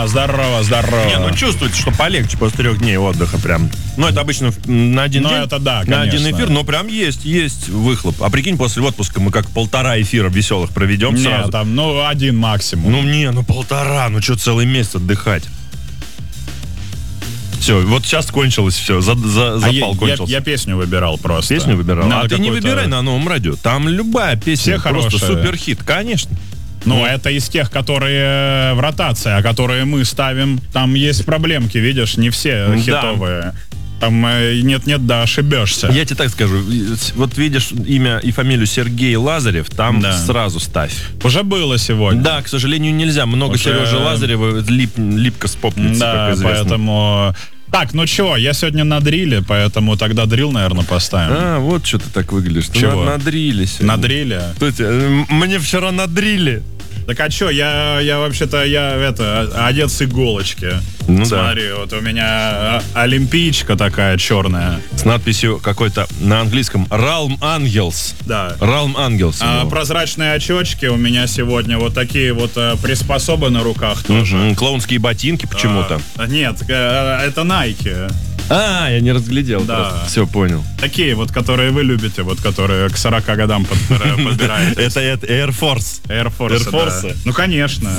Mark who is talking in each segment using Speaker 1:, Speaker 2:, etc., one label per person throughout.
Speaker 1: Здорово, здорово.
Speaker 2: Не, ну чувствуется, что полегче после 3 дней отдыха прям. Ну, это обычно на один день.
Speaker 1: Это да,
Speaker 2: на
Speaker 1: конечно.
Speaker 2: один эфир, но прям есть выхлоп. А прикинь, после отпуска мы как 1,5 эфира веселых проведем сразу.
Speaker 1: Нет, там, 1 максимум.
Speaker 2: 1,5. Что, целый месяц отдыхать? Все, вот сейчас кончилось все, запал кончился.
Speaker 1: Я песню выбирал просто.
Speaker 2: Песню выбирал?
Speaker 1: Надо
Speaker 2: ты не выбирай на Новом радио. Там любая песня
Speaker 1: все
Speaker 2: просто
Speaker 1: хорошие.
Speaker 2: суперхит, конечно.
Speaker 1: Это из тех, которые в ротации, а которые мы ставим. Там есть проблемки, видишь, не все хитовые. Там нет, да, ошибешься.
Speaker 2: Я тебе так скажу, вот видишь имя и фамилию Сергей Лазарев, там сразу ставь.
Speaker 1: Уже было сегодня.
Speaker 2: Да, к сожалению, нельзя. Много Сережи Лазарева липко спопнется,
Speaker 1: да,
Speaker 2: как известно.
Speaker 1: Поэтому... Так, я сегодня на дриле, поэтому тогда дрил, наверное, поставим.
Speaker 2: Вот что ты так выглядишь.
Speaker 1: Чего?
Speaker 2: На дриле сегодня.
Speaker 1: На дриле?
Speaker 2: Мне вчера надрили.
Speaker 1: Так а что, я вообще-то, одет с иголочки. Смотри, вот у меня олимпийчка такая черная.
Speaker 2: С надписью какой-то на английском Realm Angels.
Speaker 1: Да.
Speaker 2: Realm Angels.
Speaker 1: Прозрачные очечки у меня сегодня вот такие вот приспособы на руках тоже.
Speaker 2: Клоунские ботинки почему-то.
Speaker 1: Нет, это Nike.
Speaker 2: Я не разглядел.
Speaker 1: Да.
Speaker 2: Просто. Все, понял.
Speaker 1: Такие вот, которые вы любите, вот которые к 40 годам подбираете.
Speaker 2: Это Air Force.
Speaker 1: Air Force. Да. Ну, конечно.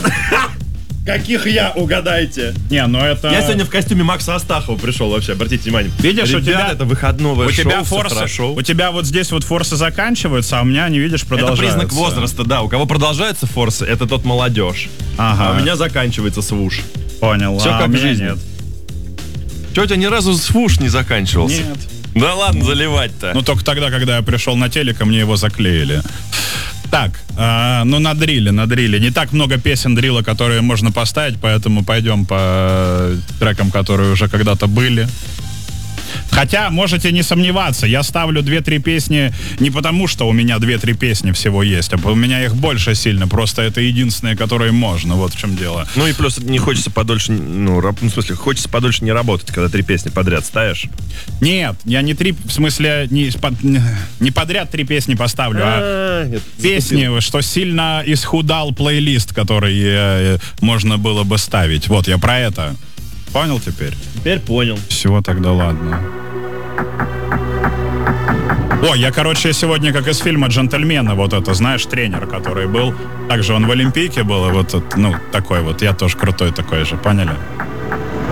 Speaker 2: Каких угадайте?
Speaker 1: Это...
Speaker 2: Я сегодня в костюме Макса Астахова пришел вообще, обратите внимание.
Speaker 1: Видишь,
Speaker 2: ребята,
Speaker 1: у тебя...
Speaker 2: это выходного
Speaker 1: у
Speaker 2: шоу,
Speaker 1: тебя форсы, у тебя вот здесь вот форсы заканчиваются, а у меня, не видишь, продолжаются.
Speaker 2: Это признак возраста, да. У кого продолжаются форсы, это тот молодежь.
Speaker 1: Ага.
Speaker 2: А у меня заканчивается свуш.
Speaker 1: Понял.
Speaker 2: Все как в жизни.
Speaker 1: Нет.
Speaker 2: Че, у тебя ни разу свуш не заканчивался?
Speaker 1: Нет.
Speaker 2: Да ладно заливать-то.
Speaker 1: Только тогда, когда я пришел на телек, мне его заклеили. Так, на дриле. Не так много песен дрила, которые можно поставить, поэтому пойдем по трекам, которые уже когда-то были. Хотя, можете не сомневаться, я ставлю 2-3 песни не потому, что у меня 2-3 песни всего есть, а у меня их больше сильно, просто это единственные, которые можно, вот в чем дело.
Speaker 2: И плюс не хочется подольше, хочется подольше не работать, когда 3 песни подряд ставишь.
Speaker 1: Нет, я не 3, в смысле, не подряд 3 песни поставлю,
Speaker 2: нет,
Speaker 1: песни, что сильно исхудал плейлист, который можно было бы ставить. Вот, я про это. Понял теперь?
Speaker 2: Теперь понял.
Speaker 1: Все, тогда ладно. Я, сегодня, как из фильма «Джентльмены», вот это, знаешь, тренер, который был, также он в Олимпийке был, и вот, такой вот, я тоже крутой такой же, поняли?